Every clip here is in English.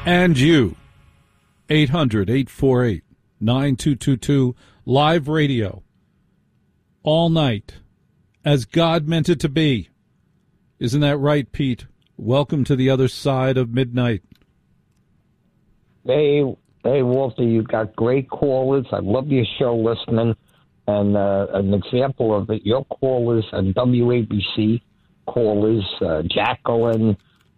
And you, 800-848-9222, live radio, all night, as God meant it to be. Isn't that right, Pete? Welcome to the other side of midnight. Hey, Walter, you got great callers. I love your show listening. And an example of it, your callers and WABC callers, Jacqueline,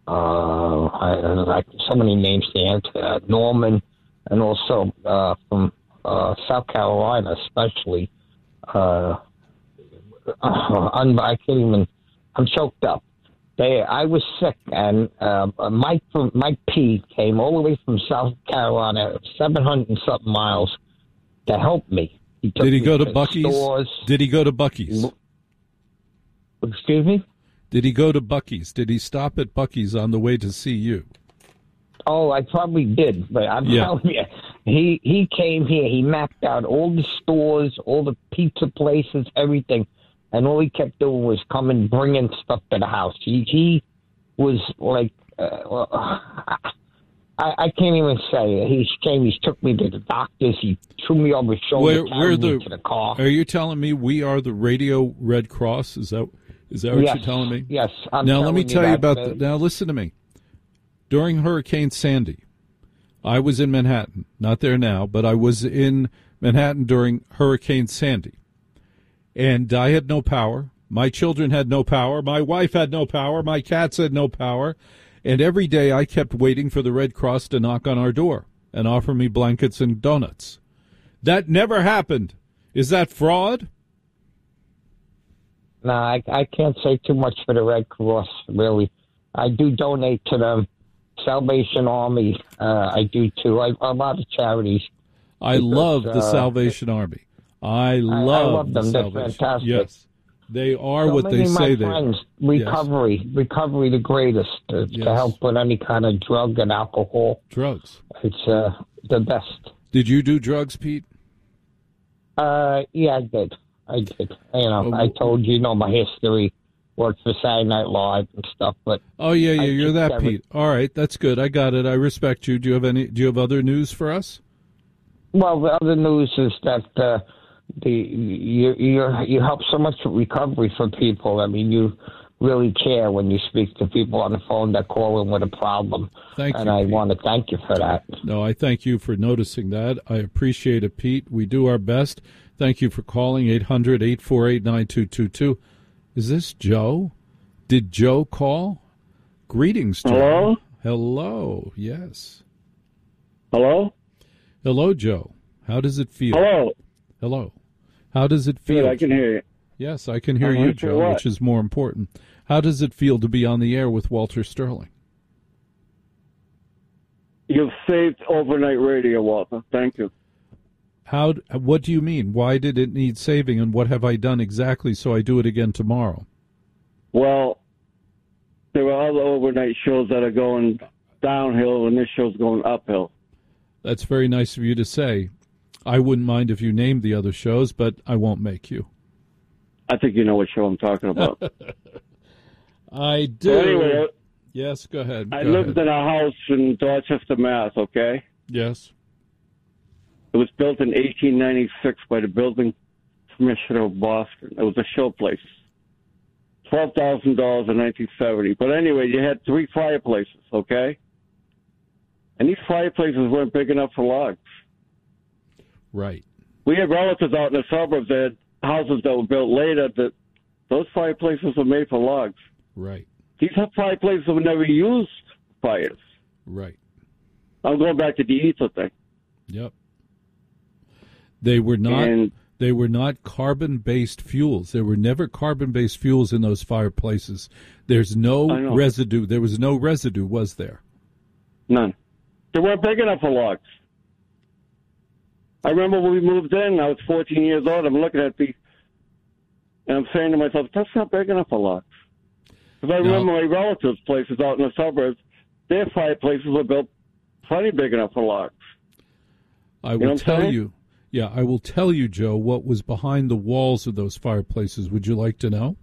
like so many names to answer, Norman, and also from South Carolina, especially. I can't even. I'm choked up. I was sick, and Mike P came all the way from South Carolina, 700 and something miles, to help me. Did he go to Buc-ee's? Stores. Did he go to Buc-ee's? Excuse me? Did he go to Buc-ee's? Did he stop at Buc-ee's on the way to see you? Oh, I probably did, but I'm telling you, he came here. He mapped out all the stores, all the pizza places, everything, and all he kept doing was coming, bringing stuff to the house. He was like, I can't even say. He came. He took me to the doctors. He threw me over his shoulder, carried me to the car. Are you telling me we are the Radio Red Cross? Is that what you're telling me? Yes. Now let me tell you about. Now listen to me. During Hurricane Sandy, I was in Manhattan. Not there now, but I was in Manhattan during Hurricane Sandy, and I had no power. My children had no power. My wife had no power. My cats had no power. And every day I kept waiting for the Red Cross to knock on our door and offer me blankets and donuts. That never happened. Is that fraud? No, I can't say too much for the Red Cross, really. I do donate to them. Salvation Army, I do too. A lot of charities. I love the Salvation Army. I love them. They're fantastic. Yes. They are what they say they are. Recovery the greatest to help with any kind of drug and alcohol. Drugs. It's the best. Did you do drugs, Pete? Yeah, I did. I I told you, my history. Worked for Saturday Night Live and stuff, but you're that Pete. All right, that's good. I got it. I respect you. Do you have other news for us? Well, the other news is that you help so much with recovery for people. I mean, you really care when you speak to people on the phone that call in with a problem. Thank you, and I Pete. want to thank you for that. No, I thank you for noticing that. I appreciate it, Pete. We do our best. Thank you for calling 800-848-9222. Is this Joe? Did Joe call? Greetings, Joe. Hello? Hello, yes. Hello? Hello, Joe. How does it feel? Hello. How does it feel? Good, I can hear you. Yes, I can hear you, Joe, which is more important. How does it feel to be on the air with Walter Sterling? You've saved overnight radio, Walter. Thank you. What do you mean? Why did it need saving, and what have I done exactly so I do it again tomorrow? Well, there are other overnight shows that are going downhill, and this show's going uphill. That's very nice of you to say. I wouldn't mind if you named the other shows, but I won't make you. I think you know what show I'm talking about. I do. So anyway, yes, go ahead. I lived in a house in Dorchester, Mass., okay? Yes. It was built in 1896 by the building commissioner of Boston. It was a show place. $12,000 in 1970. But anyway, you had 3 fireplaces, okay? And these fireplaces weren't big enough for logs. Right. We had relatives out in the suburbs that had houses that were built later that those fireplaces were made for logs. Right. These fireplaces were never used fires. Right. I'm going back to the ether thing. Yep. They were not carbon-based fuels. There were never carbon-based fuels in those fireplaces. There's no residue. There was no residue, was there? None. They weren't big enough for logs. I remember when we moved in, I was 14 years old. I'm looking at these, and I'm saying to myself, that's not big enough for logs. Because I remember my relatives' places out in the suburbs, their fireplaces were built plenty big enough for logs. I will tell you. Yeah, I will tell you, Joe, what was behind the walls of those fireplaces. Would you like to know?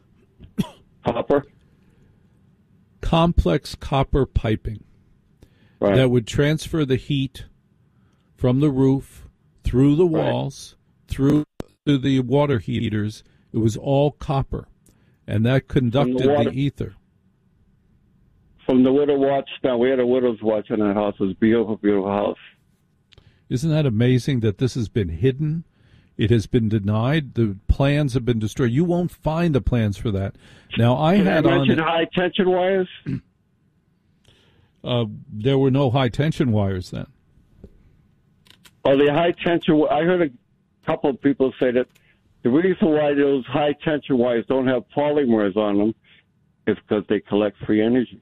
Copper? Complex copper piping. that would transfer the heat from the roof through the walls, through to the water heaters. It was all copper, and that conducted the ether. From the widow watch down, we had a widow's watch in our house. It was a beautiful, beautiful house. Isn't that amazing that this has been hidden? It has been denied. The plans have been destroyed. You won't find the plans for that. Now, I mentioned high tension wires. There were no high tension wires then. Oh, the high tension. I heard a couple of people say that the reason why those high tension wires don't have polymers on them is because they collect free energy.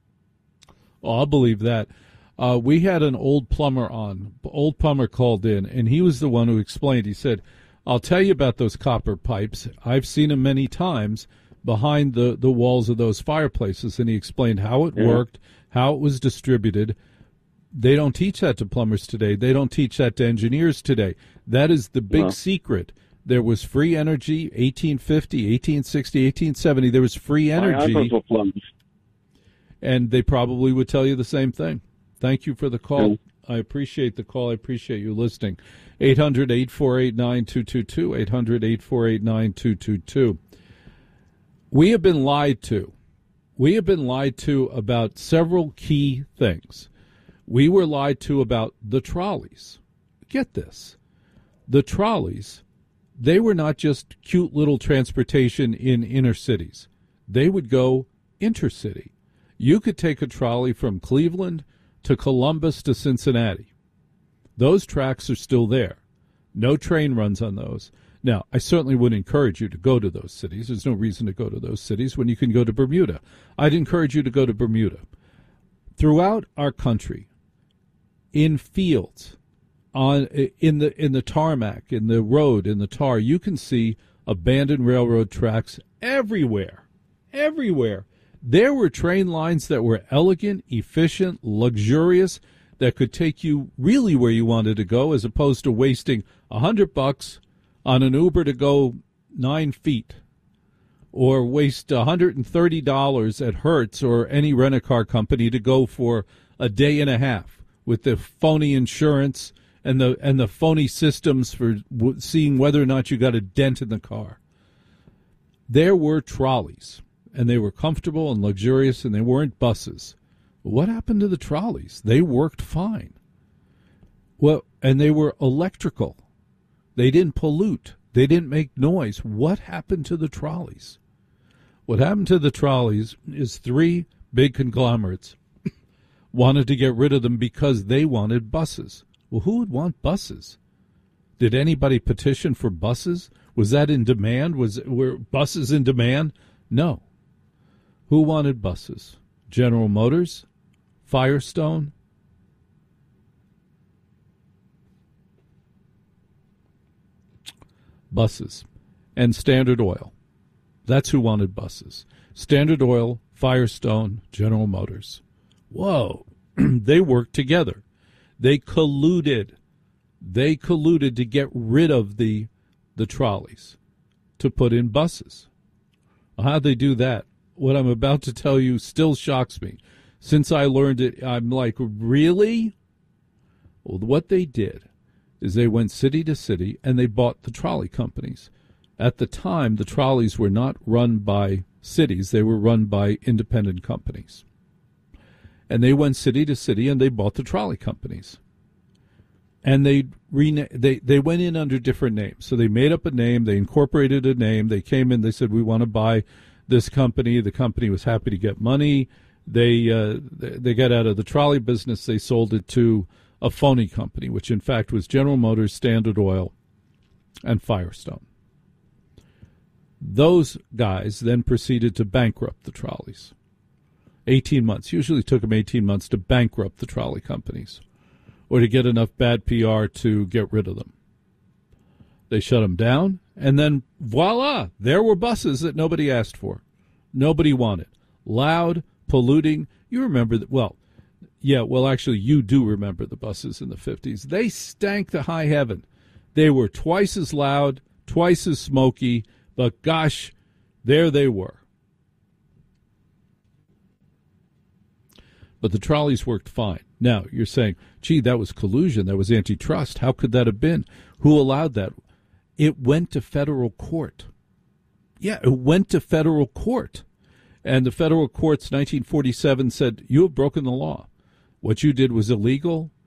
Oh, I'll believe that. We had an old plumber on. Old plumber called in, and he was the one who explained. He said, I'll tell you about those copper pipes. I've seen them many times behind the walls of those fireplaces. And he explained how it worked, how it was distributed. They don't teach that to plumbers today. They don't teach that to engineers today. That is the big secret. There was free energy, 1850, 1860, 1870. There was free energy. And they probably would tell you the same thing. Thank you for the call. I appreciate the call. I appreciate you listening. 800-848-9222, 800-848-9222. We have been lied to. We have been lied to about several key things. We were lied to about the trolleys. Get this. The trolleys, they were not just cute little transportation in inner cities. They would go intercity. You could take a trolley from Cleveland to Columbus to Cincinnati. Those tracks are still there. No train runs on those. Now, I certainly would encourage you to go to those cities. There's no reason to go to those cities when you can go to Bermuda. I'd encourage you to go to Bermuda. Throughout our country, in fields, in the tarmac, in the road, in the tar, you can see abandoned railroad tracks everywhere. Everywhere. There were train lines that were elegant, efficient, luxurious, that could take you really where you wanted to go, as opposed to wasting $100 on an Uber to go 9 feet, or waste $130 at Hertz or any rent-a-car company to go for a day and a half with the phony insurance and the phony systems for seeing whether or not you got a dent in the car. There were trolleys. And they were comfortable and luxurious, and they weren't buses. What happened to the trolleys? They worked fine. Well, and they were electrical. They didn't pollute. They didn't make noise. What happened to the trolleys? What happened to the trolleys is 3 big conglomerates wanted to get rid of them because they wanted buses. Well, who would want buses? Did anybody petition for buses? Was that in demand? Were buses in demand? No. Who wanted buses? General Motors? Firestone? Buses. And Standard Oil. That's who wanted buses. Standard Oil, Firestone, General Motors. Whoa. They worked together. They colluded. They colluded to get rid of the trolleys, to put in buses. How'd they do that? What I'm about to tell you still shocks me. Since I learned it, I'm like, really? Well, what they did is they went city to city and they bought the trolley companies. At the time, the trolleys were not run by cities. They were run by independent companies. And they went city to city and they bought the trolley companies. And they went in under different names. So they made up a name. They incorporated a name. They came in. They said, we want to buy this company. The company was happy to get money. They got out of the trolley business. They sold it to a phony company, which in fact was General Motors, Standard Oil, and Firestone. Those guys then proceeded to bankrupt the trolleys. 18 months. Usually took them 18 months to bankrupt the trolley companies or to get enough bad PR to get rid of them. They shut them down, and then voila, there were buses that nobody asked for. Nobody wanted. Loud, polluting. You remember that? Well, yeah, well, actually, you do remember the buses in the 50s. They stank to high heaven. They were twice as loud, twice as smoky, but gosh, there they were. but the trolleys worked fine. Now, you're saying, gee, that was collusion, that was antitrust. How could that have been? Who allowed that? It went to federal court. Yeah, it went to federal court. And the federal courts, 1947, said, you have broken the law. What you did was illegal.